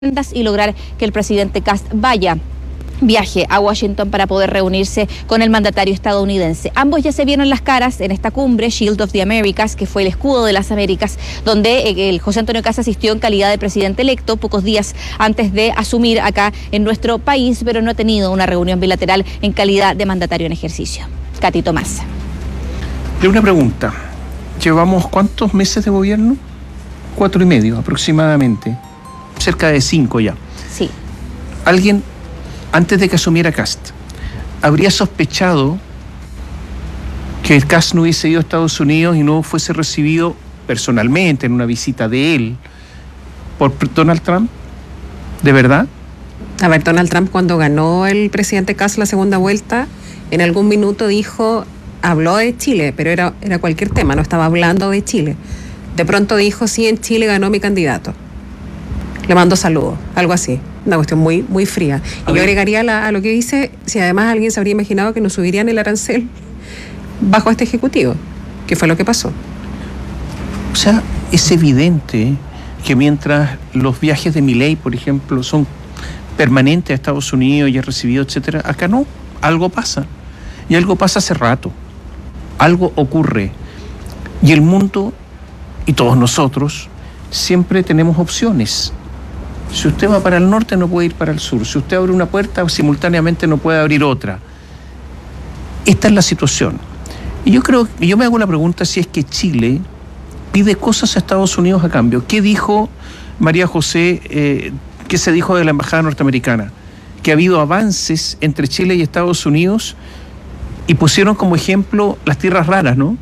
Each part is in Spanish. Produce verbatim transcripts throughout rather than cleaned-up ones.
y lograr que el presidente Kast vaya viaje a Washington para poder reunirse con el mandatario estadounidense. Ambos ya se vieron las caras en esta cumbre, Shield of the Americas, que fue el escudo de las Américas, donde el José Antonio Kast asistió en calidad de presidente electo pocos días antes de asumir acá en nuestro país, pero no ha tenido una reunión bilateral en calidad de mandatario en ejercicio. Katy Tomás. De una pregunta. ¿Llevamos cuántos meses de gobierno? Cuatro y medio aproximadamente. Cerca de cinco ya. Sí. ¿Alguien, antes de que asumiera Kast, habría sospechado que el Kast no hubiese ido a Estados Unidos y no fuese recibido personalmente en una visita de él por Donald Trump? ¿De verdad? A ver, Donald Trump, cuando ganó el presidente Kast la segunda vuelta, en algún minuto dijo, habló de Chile, pero era, era cualquier tema, no estaba hablando de Chile. De pronto dijo, sí, en Chile ganó mi candidato. Le mando saludos, algo así. Una cuestión muy, muy fría. Y yo agregaría la, a lo que dice, si además alguien se habría imaginado que nos subirían el arancel bajo este ejecutivo, que fue lo que pasó. O sea, es evidente que mientras los viajes de Milei, por ejemplo, son permanentes a Estados Unidos y es recibido, etcétera, acá no, algo pasa. Y algo pasa hace rato. Algo ocurre. Y el mundo, y todos nosotros, siempre tenemos opciones. Si usted va para el norte, no puede ir para el sur. Si usted abre una puerta, simultáneamente no puede abrir otra. Esta es la situación. Y yo creo, y yo me hago la pregunta si es que Chile pide cosas a Estados Unidos a cambio. ¿Qué dijo María José, eh, qué se dijo de la embajada norteamericana? Que ha habido avances entre Chile y Estados Unidos y pusieron como ejemplo las tierras raras, ¿no?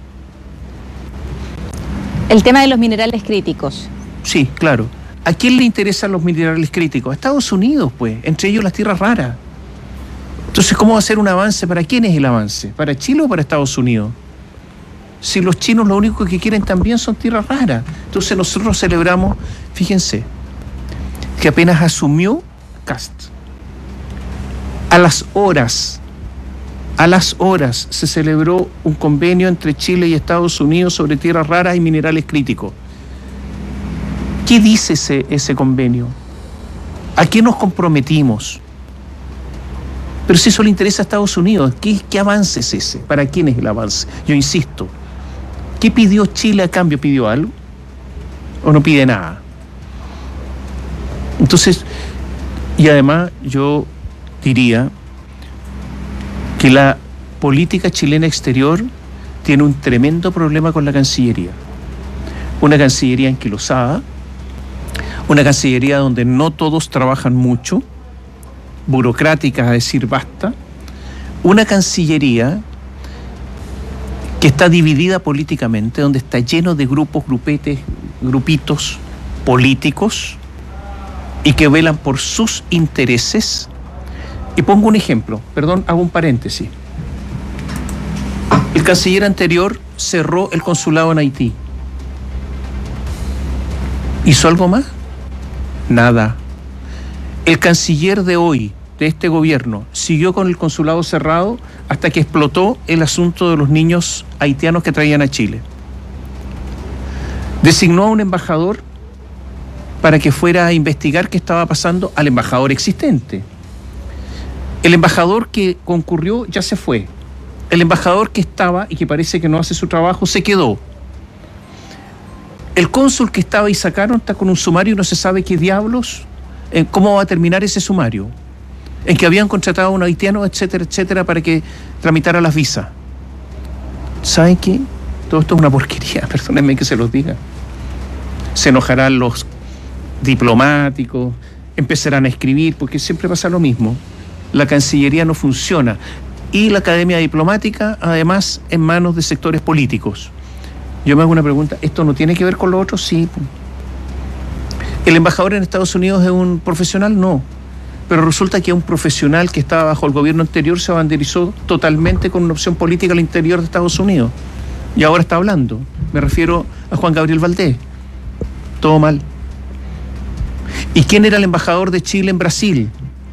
El tema de los minerales críticos. Sí, claro. ¿A quién le interesan los minerales críticos? A Estados Unidos, pues, entre ellos las tierras raras. Entonces, ¿cómo va a ser un avance? ¿Para quién es el avance? ¿Para Chile o para Estados Unidos? Si los chinos lo único que quieren también son tierras raras. Entonces nosotros celebramos, fíjense, que apenas asumió Kast, a las horas, a las horas se celebró un convenio entre Chile y Estados Unidos sobre tierras raras y minerales críticos. ¿Qué dice ese, ese convenio? ¿A qué nos comprometimos? Pero si eso le interesa a Estados Unidos, ¿qué, qué avance es ese? ¿Para quién es el avance? Yo insisto, ¿qué pidió Chile a cambio? ¿Pidió algo? ¿O no pide nada? Entonces, y además yo diría que la política chilena exterior tiene un tremendo problema con la Cancillería. Una Cancillería anquilosada, una Cancillería donde no todos trabajan mucho, burocrática a decir basta, una Cancillería que está dividida políticamente, donde está lleno de grupos, grupetes, grupitos políticos y que velan por sus intereses. Y pongo un ejemplo, perdón, hago un paréntesis. El canciller anterior cerró el consulado en Haití. ¿Hizo algo más? Nada. El canciller de hoy, de este gobierno, siguió con el consulado cerrado hasta que explotó el asunto de los niños haitianos que traían a Chile. Designó a un embajador para que fuera a investigar qué estaba pasando al embajador existente. El embajador que concurrió ya se fue. El embajador que estaba y que parece que no hace su trabajo se quedó. El cónsul que estaba y sacaron está con un sumario y no se sabe qué diablos, eh, cómo va a terminar ese sumario, en que habían contratado a un haitiano, etcétera, etcétera, para que tramitara las visas. ¿Saben qué? Todo esto es una porquería, perdónenme que se los diga. Se enojarán los diplomáticos, empezarán a escribir, porque siempre pasa lo mismo. La Cancillería no funciona. Y la Academia Diplomática, además, en manos de sectores políticos. Yo me hago una pregunta, ¿esto no tiene que ver con lo otro? Sí. ¿El embajador en Estados Unidos es un profesional? No. Pero resulta que un profesional que estaba bajo el gobierno anterior se banderizó totalmente con una opción política al interior de Estados Unidos. Y ahora está hablando. Me refiero a Juan Gabriel Valdés. Todo mal. ¿Y quién era el embajador de Chile en Brasil?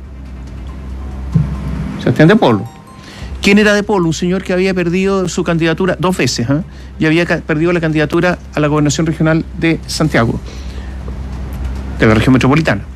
Sebastián de Polo. ¿Quién era de Polo? Un señor que había perdido su candidatura dos veces, ¿eh? y había ca- perdido la candidatura a la gobernación regional de Santiago, de la región metropolitana.